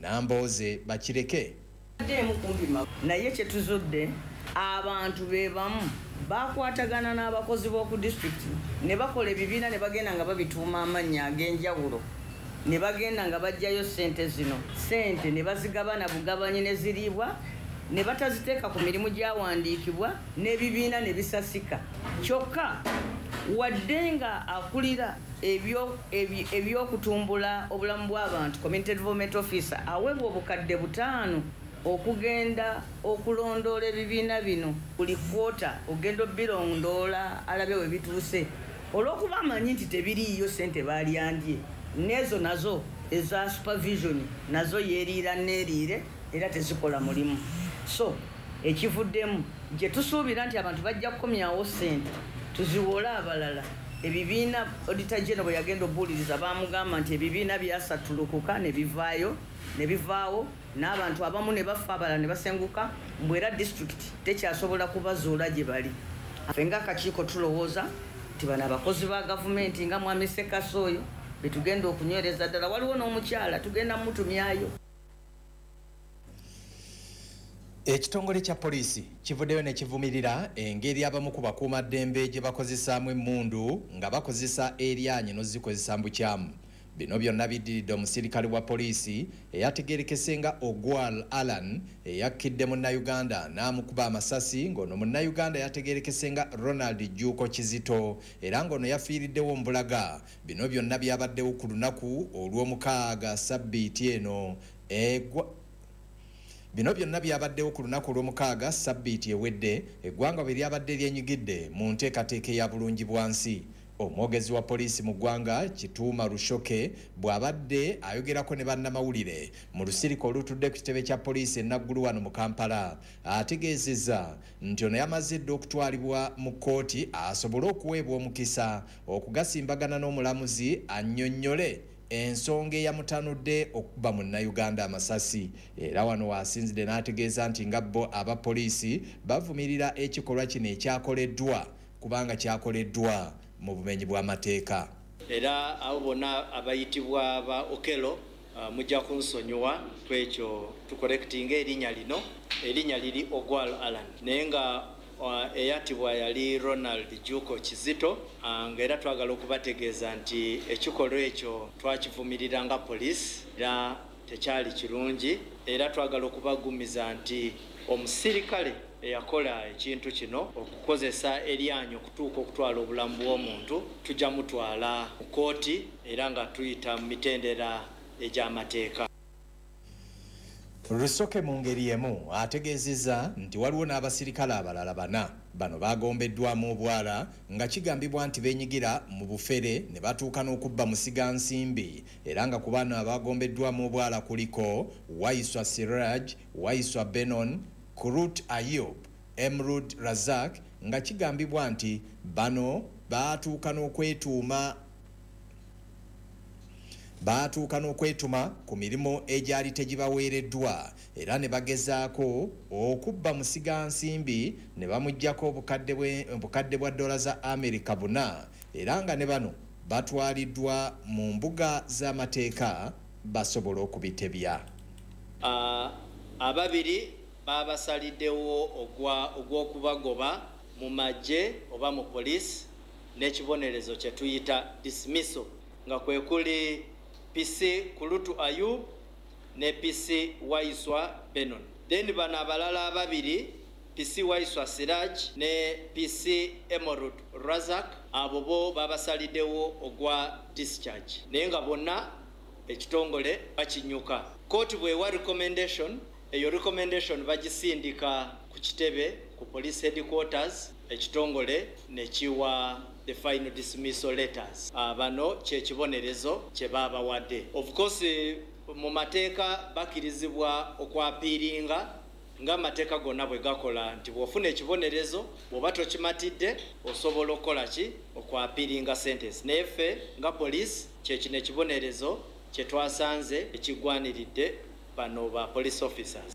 Namboze bakireke. Naye kye tuzudde abantu bebamu bakwatagana n'abakozi b'oku district ne bakola ebibiina ne bagenda nga babituuma amannya ag'enjawulo ne bagenda nga bajjayo ssente zino ssente ne bazigabana bugabanyi ne ziriibwa ne bataziteeka ku mirimu gyawandiikibwa n'ebibiina ne bisasika kyokka wadde nga akulira ebyokutumbula obulamu bw'abantu community development officer aweebwa obukadde 5 okugenda okulondoola ebibiina bino buli kwota ogenda obirondoola alabe we bituuse olw'okuba amanyi nti tebiriiyo ssente baalyandye n'ezo nazo eza supervision nazo yeeriira neeriire era tezikola mulimu so ekivuddemu gye tusuubira nti abantu bajja kukomyawo ssente tuziwoole abalala ebibiina auditor general bwe yagenda obuuliriza baamugamba nti ebibiina byasatulukuka ne bivaawo n'abantu abamu ne bafa abalala ne basenguka mbwera district tekyasobola kubazuula gye bali ffe ng'akakiiko tulowooza nti bano abakozi ba gavumenti nga mwami Sekasa oyo betugenda okunywereza ddala waliwo n'omukyala tugenda mutumyayo. Ekitongole kya poliisi kivuddeyo ne kivumirira engeri abamu ku bakuumaddembe gye bakozesaamu emmundu nga bakozesa eryanyi n'ozikozesa mbukyamu. Bino byonna biddiridde omusirikale wa poliisi eyategeerekese nga Ogwal Alan eyakkidde munnayuganda n'amukuba amasasi ng'ono munnayuganda yategeerekese nga Ronald Juuko Kizito era ng'ono yafiiriddewo mbulaga. Bino byonna byabaddewo ku lunaku olw'omukaaga sabbiiti eno Bino byonna byabaddewo ku lunaku olw'omukaaga sabbiiti ewedde eggwanga bwe lyabadde lyenyigidde mu nteekateeka eya bulungi bwansi. Omwogezi wa poliisi mu ggwanga Kituuma Lushoke bw'abadde ayogerako ne bannamawulire mu lusirika olutudde ku kitebe kya poliisi enaggulu wano mu Kampala ategeezezza nti ono yamaze dda okutwalibwa mu kkooti asobole okuweebwa omukisa okugasimbagana n'omulamuzi annyonnyole ensonga eyamutanudde okuba munnayuganda amasasi. Era wano wasinzidde n'ategeeza nti nga bo aba poliisi bavumirira ekikolwa kino ekyakoleddwa kubanga kyakoleddwa mu bumenyi bw'amateeka. Era abo bonna abayitibwa ba Okelo mujja kunsonyiwa kwekyo tukolekitinga erinnya lino. Erinnya liri Ogwal Alan naye nga eyatibwa yali Ronald Juuko Kizito ng'era twagala okubategeeza nti ekikolwa ekyo twakivumirira nga poliisi era tekyali kirungi era twagala okubagumiza nti omusirikale eyakola ekintu kino okukozesa eryanyi okutuuka okutwala obulamu bw'omuntu tujja mutwala mu kkooti era nga tuyita mu mitendera egy'amateeka. Lusoke mu ngeri emu ategeezezza nti waliwo n'abasirikale abalala 4 bano bagombeddwamu obwala nga kigambibwa nti beenyigira mu bufere ne batuuka n'okubba musiga nsimbi era nga ku bano abagombeddwamu obwala kuliko Waiswa Siraj, Waiswa Benon, Kurut Ayub, Emrud Razak nga kigambibwa nti bano baatuuka n'okwetuma ku mirimu egyali tegibaweereddwa era ne bagezaako okubba musiga nsimbi ne bamuggyako obukadde bwa dola za Amerika 4 era nga ne bano batwaliddwa mu mbuga z'amateeka basobola okubitebya. Ababiri babasaliddewo ogw'okubagoba mu magye oba mu poliisi n'ekibonerezo kye tuyita dismissal nga kwe kuli PC Kulutu Ayub ne PC Waiswa Benon. Then bano abalala ababiri PC Waiswa Siraj ne PC Emorud Razak abo bo babasaliddewo ogwa discharge naye nga bonna ekitongole bakinyuka. Court bwewa recommendation eyo recommendation bagisindika ku kitebe ku police headquarters ekitongole nekiwa the final dismissal letters. Bano kyekibonerezo kye babawadde. Of course mu mateeka bakirizibwa okwapiiringa nga amateeka gonna bwe gakola nti bw'ofuna ekibonerezo bw'oba tokimatidde osobola okukola ki okwapiiringa sentence. Naye ffe nga police kyekino ekibonerezo kye twasanze ekigwaniridde bano ba police officers.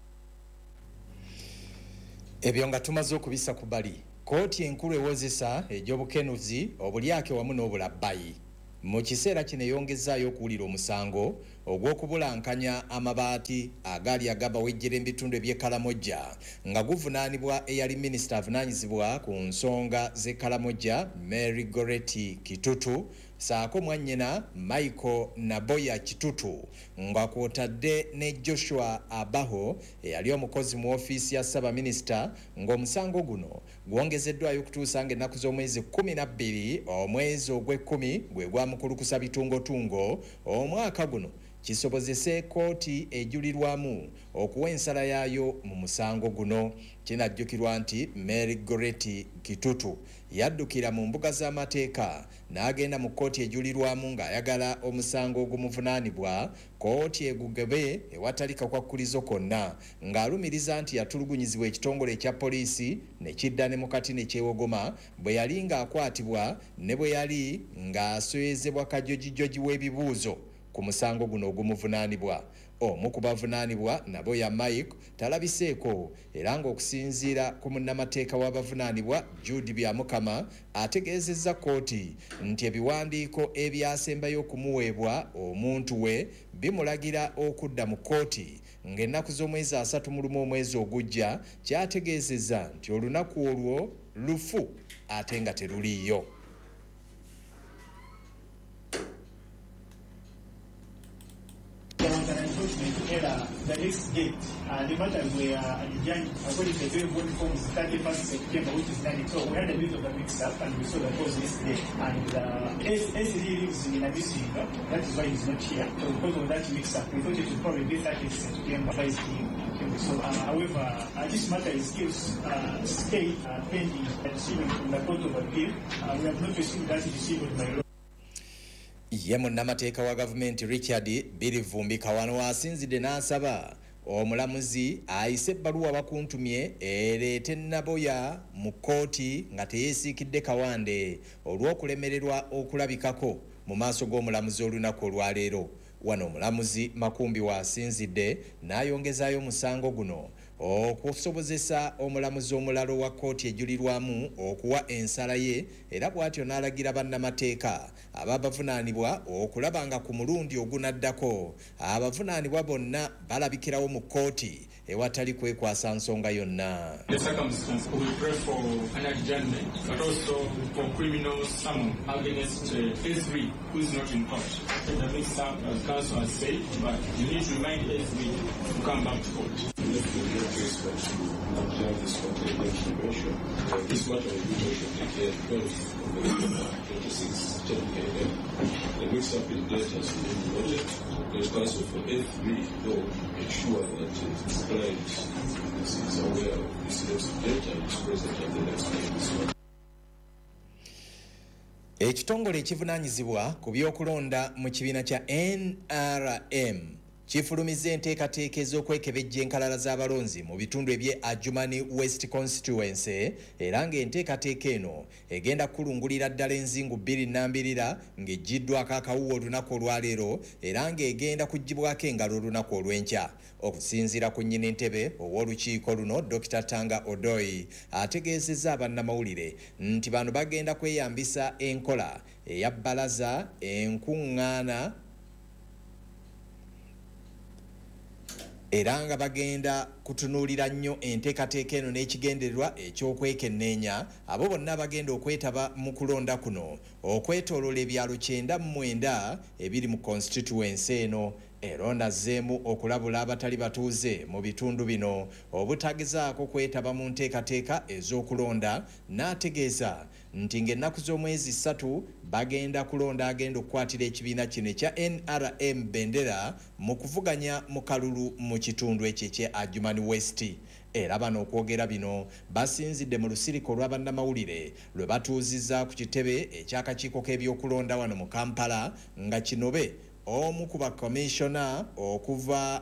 Ebyo nga tumaze okubisa ku bali. Kooti enkulu ewozesa egy'obukenuzi obulyake wamu n'obulabbayi mu kiseera kino yongezaayo okuwulira omusango ogw'okubulankanya amabaati agaali agabawejjera ebitundu eby'e Kalamojja nga guvunaanibwa eyali minisita avunaanyizibwa ku nsonga z'e Kalamojja Mary Goretti Kitutu saako mwannyina Michael Naboya Kitutu nga kw'otadde ne Joshua Abaho eyali omukozi mu ofiisi ya Ssaabaminisita ng'omusango guno gwongezeddwayo okutuusa ng'ennaku z'omwezi 12 omwezi ogw'ekkumi gwe gwamukulukusa bitungotungo omwaka guno kisobozese kooti ejulirwamu okuwa ensala yaayo mu musango guno. Kinajjukirwa nti Mary Goretti Kitutu yaddukira mu mbuga z'amateeka n'agenda mu kooti ejulirwamu ng'ayagala omusango ogumuvunaanibwa kooti egugebe ewatali kakwakkulizo konna ng'alumiriza nti yatulugunyizibwa ekitongole ekya poliisi ne kidda ne mukati ne kyewogoma bwe yali ng'akwatibwa ne bwe yali ng'aswezebwa kajojijoji w'ebibuuzo ku musango guno ogumuvunaanibwa. Omu ku bavunaanibwa Naboya Mike talabiseeko era ng'okusinziira ku munnamateeka w'abavunaanibwa Jude Byamukama ategeezezza kooti nti ebiwandiiko ebyasembayo okumuweebwa omuntu we bimulagira okudda mu kooti ng'ennaku z'omwezi 31 omwezi ogujja kyategeezezza nti olunaku olwo lufu ate nga teruliiyo. The next date, the matters were adjourned according to the very board forms 31st September, which is 9. So we had a bit of a mix-up and we saw that was yesterday. And S3 lives in a district, that is why he's not here. So because of that mix-up, we thought it would probably be 30th September. So, however, this matter is still stayed pending a decision from the Court of Appeal. We have not received that decision by law. Ye munnamateeka wa gavumenti Richard Birivumbika wano asinzidde n'asaba omulamuzi ayise ebbaluwa bakuntumye ereete Naboya mu kkooti nga teyeesiikidde kawande olw'okulemererwa okulabikako mu maaso g'omulamuzi olunaku olwaleero. Wano omulamuzi Makumbi waasinzidde n'ayongezaayo omusango guno okusobozesa omulamuzi omulala wa kkooti ejulirwamu okuwa ensala ye era bw'atyo n'alagira bannamateeka ababavunaanibwa okulaba nga ku mulundi ogunaddako abavunaanibwa bonna balabikirawo mu kkooti ewatali kwekwasa nsonga yonna. The circumstance we pray for an adjournment, but also for criminal summons against S3 who is not in court. The mix-up, as counsel has said, but you need to remind S3 to come back to court. This matter will be declared because of the 26 the mix-up in date has been noted. The counsel for F3 will ensure that his client is aware of this next date and is present at the next meeting. Ekitongole ekivunaanyizibwa ku by'okulonda mu kibiina kya NRM kifulumizza enteekateeka ez'okwekebejja enkalala z'abalonzi mu bitundu eby'e Adjumani West Constituency era ng'enteekateeka eno egenda kukulungulira ddala enzingu 2 ng'eggiddwako akawuwa olunaku olwaleero era ng'egenda kuggyibwako engalo olunaku olw'enkya. Okusinziira ku nnyini ntebe ow'olukiiko luno Dr. Tanga Odoi ategeezezza abannamawulire nti bano bagenda kweyambisa enkola eya bbalaza enkuŋŋaana era nga bagenda kutunuulira nnyo enteekateeka eno n'ekigendererwa eky'okwekenneenya abo bonna bagenda okwetaba mu kulonda kuno okwetooloola ebyalo 99 ebiri mu constituency eno. Eronda azzeemu okulabula abatali batuuze mu bitundu bino obutagezaako kwetaba mu nteekateeka ez'okulonda n'ategeeza nti ng'ennaku z'omwezi 3 bagenda kulonda agenda okukwatira ekibiina kino ekya NRM bendera mu kuvuganya mu kalulu mu kitundu ekyo eky'e Adjumani West. Era bano okwogera bino basinzidde mu lusiriko lw'abannamawulire lwe batuuzizza ku kitebe eky'akakiiko k'ebyokulonda wano mu Kampala nga kinobe omu ku bakomishona okuva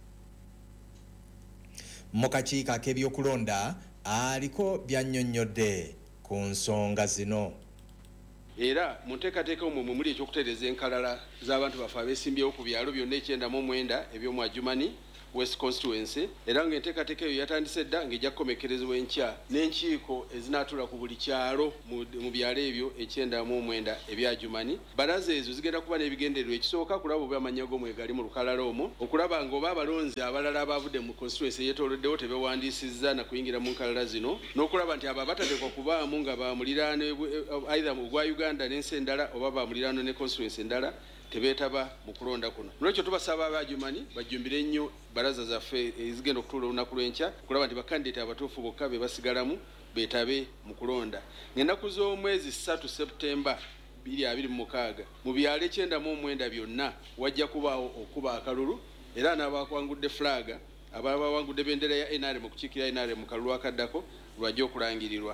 mu kakiiko ak'ebyokulonda aliko byannyonnyodde ku nsonga zino. Era mu nteekateeka omwo mwe muli ekyokutereeza enkalala z'abantu baffe abeesimbyewo ku byalo byonna 99 eby'omu Adjumani West Constituency era ng'enteekateeka eyo yatandise dda ng'ejja kukomekerezebwa enkya n'enkiiko ezinaatula ku buli kyalo mu byalo ebyo 99 ebya Jumani. Baraza ezo zigenda kuba n'ebigendererwa ekisooka kulaba oba amannya g'omwegali mu lukalala omwo okulaba ng'oba abalonzi abalala abavudde mu constituency yeetooloddewo tebewandiisizza na kuyingira mu nkalala zino n'okulaba nti abo abateekwa kubaamu nga bamuliraano either ogwa Uganda n'ensi endala oba bamuliraano ne constituency endala tebeetaba mu kulonda kuno. Nolwekyo tubasaba abajumani bajjumbire ennyo baraza zaffe ezigenda okutuula olunaku lw'enkya kulaba nti bakandidate abatuufu bokka be basigalamu beetabe mu kulonda. Ng'ennaku z'omwezi 3 Septemba 2026 mu byalo 99 byonna wajja kubaawo okuba akalulu era n'abakwangudde flaga abawangudde bendera ya NRM mu kukiikirira NRM mu kalulu akaddako lwajja okulangirirwa.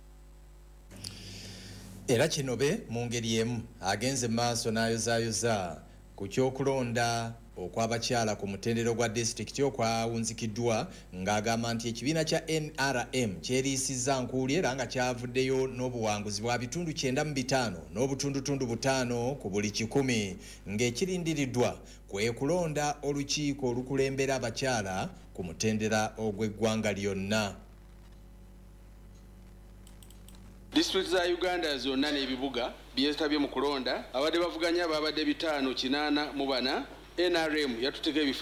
Era kinobe mu ngeri emu agenze maaso n'ayozaayoza ku ky'okulonda okw'abakyala ku mutendero gwa disitulikiti okwawunzikiddwa ng'agamba nti ekibiina kya NRM kyeriisizza nkuuli era nga kyavuddeyo n'obuwanguzi bwa bitundu 95 n'obutundutundu 5 ku buli 100 ng'ekirindiriddwa kwe kulonda olukiiko olukulembera abakyala ku mutendera ogw'eggwanga lyonna. District za Uganda zonna n'ebibuga byetabye mu kulonda abadde bavuganya babadde 584 NRM yatuteeka ebifo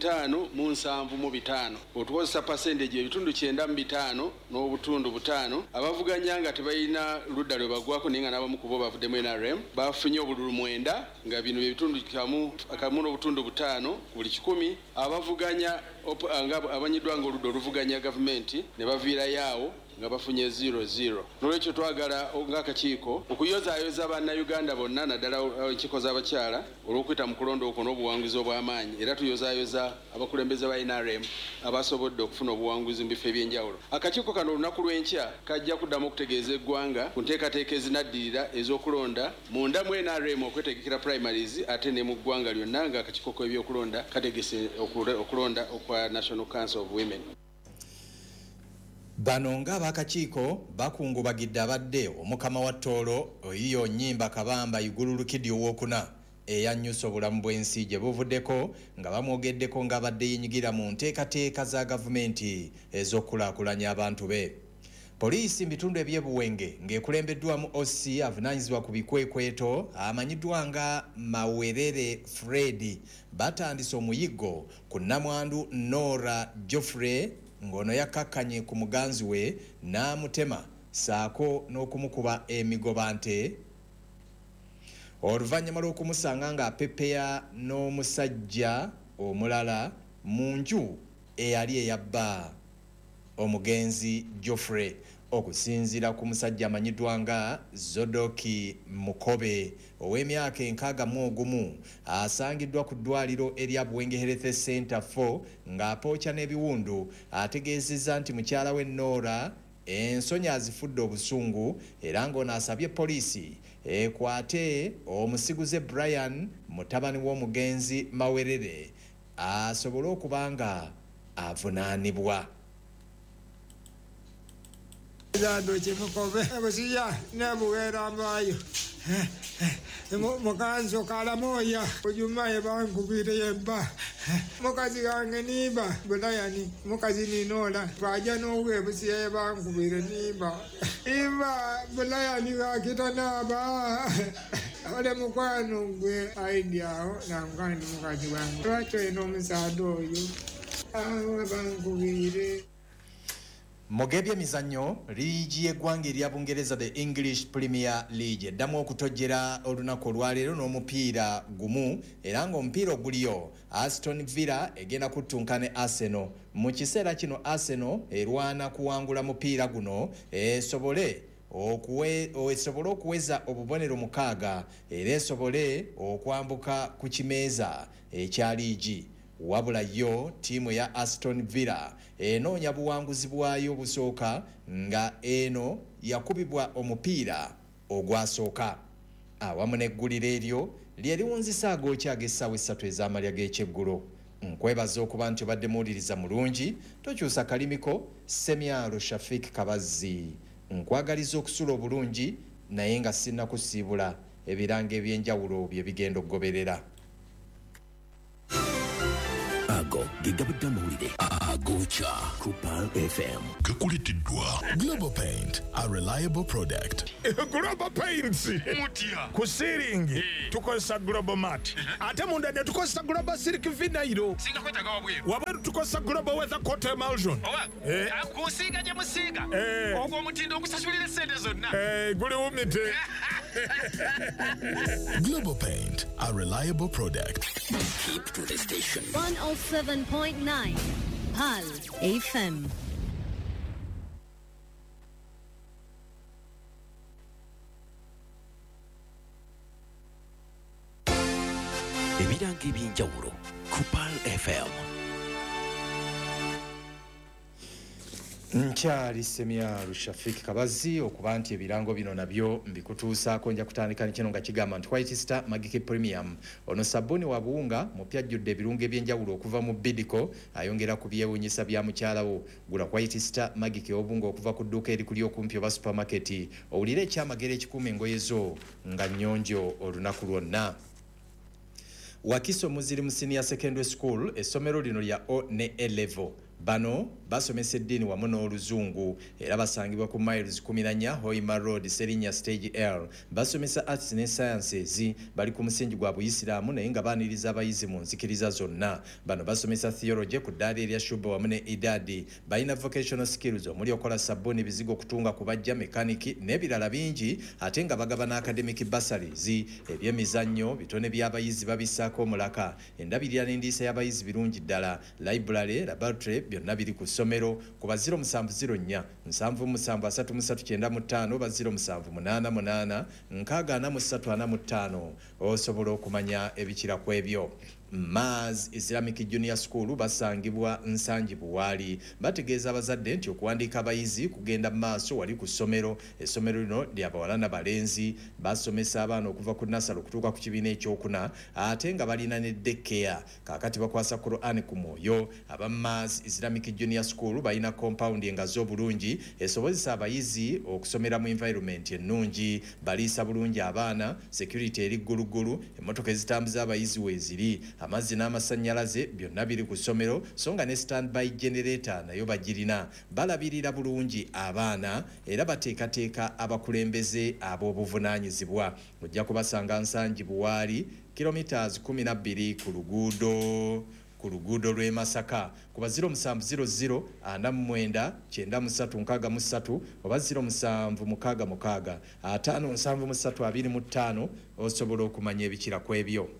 575 otukozesa percentage ebitundu 95 n'obutundu 5 abavuganya nga tebalina ludda lwe bagwako naye nga n'abamu ku bo bavuddemu NRM bafunye obululu 9 nga bino ebitundu kamu n'obutundu 5 buli 100 abavuganya abanyiddwa nga oludda oluvuganya gavumenti ne baviirayo awo nga bafunye 00. Nolwekyo twagala ng'akakiiko okuyozaayoza bannayuganda bonna naddala enkiiko z'abakyala olw'okuyita mu kulonda okwo n'obuwanguzi obw'amaanyi era tuyozaayoza abakulembeze ba NRM abasobodde okufuna obuwanguzi mu bifo eby'enjawulo. Akakiiko kano olunaku lw'enkya kajja kuddamu okutegeeza eggwanga ku nteekateeka ezinaddirira ez'okulonda munda mu NRM okwetegekera primaries ate ne mu ggwanga lyonna ng'akakiiko k'ebyokulonda kategese okulonda okwa National Council of Women. Bano ng'abakakiiko bakungubagidde abadde omukama wa Toolo oyiyo Nnyimba Kabamba Igululukidi owookuna eyannyusa obulamu bw'ensi gye buvuddeko nga bamwogeddeko ng'abadde yeenyigira mu nteekateeka za gavumenti ez'okulaakulanya abantu be. Poliisi mu bitundu eby'ebuwenge ng'ekulembeddwamu OC avunaanyizibwa ku bikwekweto amanyiddwa nga Mawerere Fred batandise omuyiggo ku nnamwandu Nora Geoffrey ng'ono yakkakkanye ku muganzi we n'amutema saako n'okumukuba emigobante. Oluvannyuma lw'okumusanga ng'apepeya n'omusajja omulala mu nju eyali eyabba omugenzi Geoffrey okusinziira ku musajja amanyiddwa nga Zodoki Mukobe ow'emyaka 61 asangiddwa ku ddwaliro erya Bwenge Health Center 4 ng'apookya n'ebiwundu ategeezezza nti mukyala we Nora ensonyi azifudde obusungu era ng'ono asabye poliisi ekwate omusiguze Brian mutabani w'omugenzi Mawerere asobole okuba nga avunaanibwa. Dado chimukobe abasiya nabuwera mbayo mukanzo kala moya ujumaye bankubire yemba mukazi gange niba bulayani mukazi ninola baja nowe busiye bankubire niba iba bulayani gakitana ba ole mukwano gwe aidiao na ngani mukazi wangu twacho eno musado oyo bankubire. Mugebye emizannyo liigi y'eggwanga erya Bungereza the English Premier League eddamu okutojjera olunaku olwaleero n'omupiira gumu era ng'omupiira oguliyo Aston Villa egenda kuttunka ne Arsenal. Mu kiseera kino Arsenal erwana kuwangula mupiira guno esobole okuweza obubonero 6 era esobole okwambuka ku kimeeza ekya liigi. Wabula yo tiimu ya Aston Villa enoonya buwanguzi bwayo busooka nga eno yakubibwa omupiira ogwasooka awamu n'egguliro eryo lyeriwunzisa ag'okyaga essaawa 3 ez'amalya g'ekyeggulo. Nkwebaza okuba nti obadde muwuliriza mulungi tokyusa kalimiko. Semyalo Shafik Kabazzi nkwagaliza okusula obulungi naye nga sinnakusiibula ebiranga eby'enjawulo bye bigenda okugoberera. Ago Giga Ndabadde amawulire agocha ku Pearl FM. Kakulitiddwa Global Paint, a reliable product. Global Paints ku ceiling tukozesa Global Mat ate munda ne tukozesa Global Silk Vinyl singa kwetaga wabweru wabweru tukozesa Global Weather Coat Emulsion kusiiga gye musiiga ogwo omutindo okusasulira sente zonna guli wumite. Global Paint, a reliable product. Keep to the station. 107.9 Pearl FM. Ebiranga ebyenjawulo ku Pearl FM. Nkyali Semyaru Shafik Kabazi okuba nti ebirango bino nabyo mbikutuusaako nja kutandika ne kino nga kigamba nti White Star Magic Premium ono sabuni wa buwunga mupyajjudde ebirungo ebyenjawulo okuva mu Bidco ayongera ku byewuunyisa bya mukyalawo. Gula White Star Magic obunga okuva ku dduuka erikuli okumpi oba supermarket owulire ekyamagero ekikuuma engoye zo nga nnyonjo olunaku lwonna. Wakiso Muslim Senior Secondary School essomero lino lya O ne A level bano basomesa eddiini wamu n'oluzungu era basangibwa ku miles 14 Hoima Road Serinya Stage L. Basomesa arts ne sciences bali ku musingi gwa buyisiraamu naye nga baaniriza abayizi mu nzikiriza zonna. Bano basomesa theology ku ddaala erya Shuba wamu ne idadi balina vocational skills omuli okola sabuni bizigo okutunga kubajja mekaniki n'ebirala bingi ate nga bagaba n'academic bursaries ebyemizannyo bitone by'abayizi babissaako omulaka endabirira n'endiisa y'abayizi birungi ddala library laboratory byonna biri ku ssomero ku ba 0704 77339 ba 0788 64345 osobola okumanya ebikira ku ebyo. Maz Islamic Junior School basangibwa Nsanji Buwali bategeeza abazadde nti okuwandiika abayizi kugenda maaso wali ku ssomero. Essomero lino ly'abawala n'abalenzi basomesa abaana okuva ku nasalo okutuuka ku kibiina ekyokuna ate nga balina ne daycare. Kaakati bakwasa Quran ku mwoyo. Aba Maz Islamic Junior School balina compound engazi obulungi esobozesa abayizi okusomera mu environment ennungi, baliisa bulungi abaana, security eri ggulugulu, emmotoka ezitambuza abayizi weeziri, amazzi n'amasannyalaze byonna biri ku ssomero so nga ne standby generator nayo bagirina. Balabirira bulungi abaana era bateekateeka abakulembeze ab'obuvunaanyizibwa. Ojja kubasanga Nsanji Buwali kilometers 12 ku luguudo lw'e Masaka ku ba 0700 49 93 oba 0766 5735 osobola okumanya ebikira ku ebyo.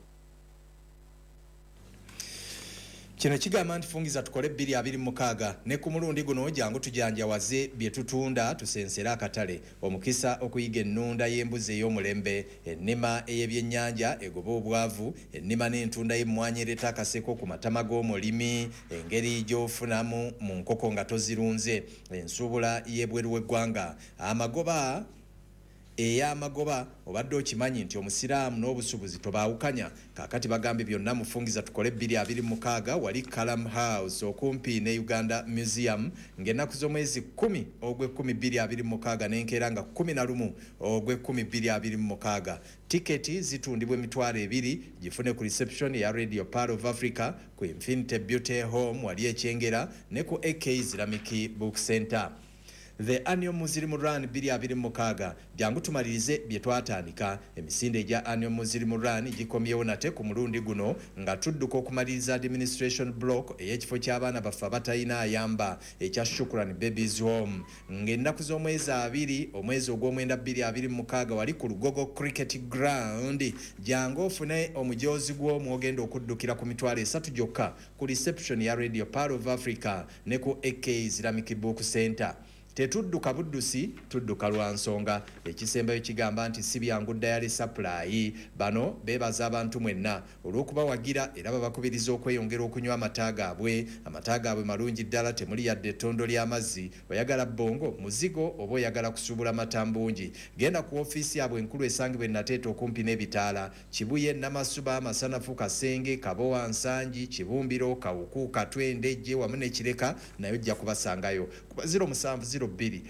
Kino kigamba nti fungiza tukole 226 ne ku mulundi guno jangu tujanjawaze bye tutunda tusensera akatale omukisa okuyiga ennunda y'embuzi ey'omulembe ennima ey'ebyennyanja egoba obwavu ennima n'entunda y'emmwanyereta akaseko ku matama g'omulimi engeri gy'ofunamu mu nkoko nga tozirunze ensuubula y'ebweru w'eggwanga amagoba ey'amagoba obadde okimanyi nti omusiraamu n'obusubuzi tobaawukanya. Kaakati bagambye byonna mufungiza tukole 226 wali Kalam House okumpi ne Uganda Museum ng'ennaku z'omwezi 10 ogw'E10 n'enkeera nga 11 ogw'E10 tiketi zitundibwa $200 gifune ku reception ya Radio Pearl of Africa ku Infinity Beauty Home wali ekyengera ne ku AK Islamic Book Center. The annual Muslim Run 226 jangu tumalirize bye twatandika. Emisinde gya annual Muslim Run gikomyewo nate ku mulundi guno nga tudduka okumaliriza administration block ey'ekifo ky'abaana baffe abatalina ayamba ekya Shukran Babies Home ng'ennaku z'omwezi 2 omwezi ogw'omwenda 226 wali ku Lugogo Cricket Ground. Jangu ofune omujoozi gw'omwogenda okuddukira ku mitwalo 3 gyokka ku reception ya Radio Pearl of Africa ne ku AK Islamic Book Center. Tetudduka buddusi tudduka lwa nsonga. Ekisembayo kigamba nti si byangu diary supply bano beebaza abantu mwenna olw'okuba wagira era babakubiriza okweyongera okunywa amata gaabwe malungi ddala temuli yadde ettondo ly'amazzi oyagala bongo muzigo oba oyagala kusuubula matambungi genda ku ofiisi yaabwe enkulu esangibwa Nateeta okumpi n'ebitaala Kibuye Namasuba Masanafu Kasenge Kabowa Nsanji Kibumbiro Kawuku Katwende Jje wamu ne Kireka nayo ojja kubasangayo ku 0700 02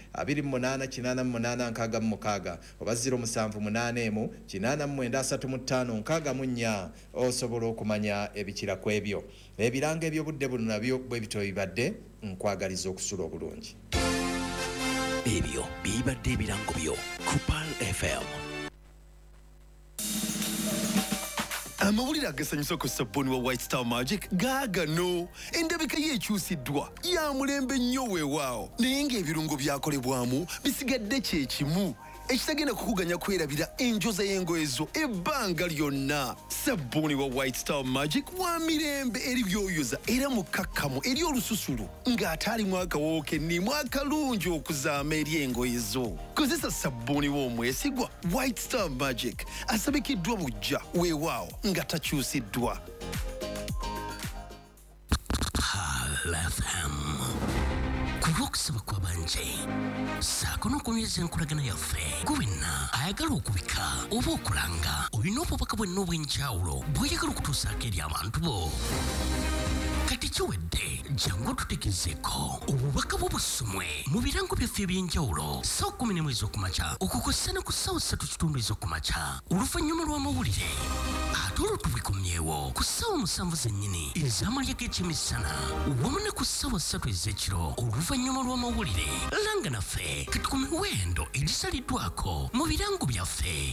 2888 oba 078 89356 osobola okumanya ebikira kwebyo. Ebiranga eby'obudde buno nabyo bwe bito bibadde nkwagaliza okusula obulungi. Ebyo bibadde ebirango byo ku Pal FM. Amawulire agasanyusa ku sabbuuni wa White Star Magic gaagano. Endabika ye ekyusiddwa ya mulembe nnyo weewaawo, naye ng'ebirungo byakolebwamu bisigadde kye kimu ekitagenda kukuganya kwerabira enjoza y'engoye zo ebbanga lyonna. Sabbuuni wa White Star Magic wa mirembe eri byoyoza era mukkakkamu eri olususulu ng'ate alimu akawoowo kennimu akalungi okuzaama eri engoye zo. Kozesa sabbuuni w'omwesigwa White Star Magic asabikiddwa bujja weewaawo nga takyusiddwa. FM kulokusaba kwa banje saako n'okunyweza enkolagana yaffe gwenna ayagala okubika oba okulanga olina obubaka bwenna obw'enjawulo bw'oyagala okutuusaako eri abantu bo. Kati kiwedde jangu tutegezeeko obubaka bw'obusumwe mu birango byaffe eby'enjawulo ssaawa 11 ez'okumakya okukozesa ne ku ssaawa 3:30 ez'okumakya oluvannyuma lw'amawulire. Ate olwo tubikomyewo ku ssaawa 7 zennyini ez'amalya g'ekyemisana wamu ne ku ssaawa 3 ez'ekiro oluvannyuma lw'amawulire. Langa naffe kati ku miwendo egisaliddwako mu birango byaffe.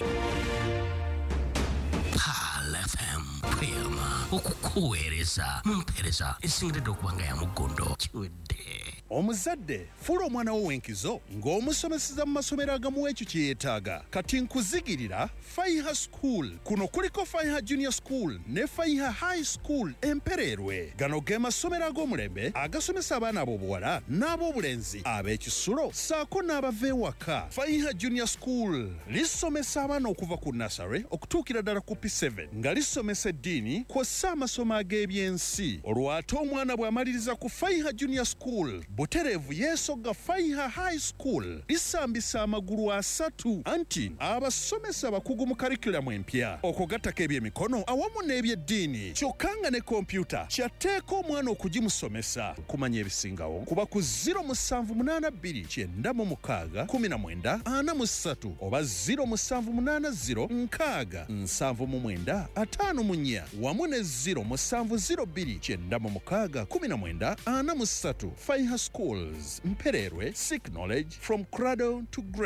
Pal FM tweyama okukuweereza mu mpeereza esingiridde okuba nga ya muggondo. Kiwedde omuzadde fuula omwana wo w'enkizo ng'omusomeseza mu masomero agamu ekyo kye yeetaaga. Kati nkuzigirira Faiha School. Kuno kuliko Faiha Junior School ne Faiha High School Empererwe. Gano ge masomero ag'omulembe agasomesa abaana ab'obuwala n'ab'obulenzi ab'ekisulo ssaako n'abava ewaka. Faiha Junior School lisomesa abaana okuva ku nursery okutuukira ddala ku P7 nga lisomesa eddiini kw'ossa amasomo ag'ebyensi. Olwo ate omwana bw'amaliriza ku Faiha Junior School butereevu yeesogga Faiha High School lisambisa amagulu 3 anti abasomesa bakugu mu karikulamu empya okugattako ebyemikono awamu n'ebyeddiini kyokka nga ne kompyuta kyatteeka omwana okugimusomesa. Kumanya ebisingawo kuba ku 0782961943 oba 0780967954 wamu ne 0702961943. Faiha Schools, Mpererwe, seek knowledge from cradle to grave.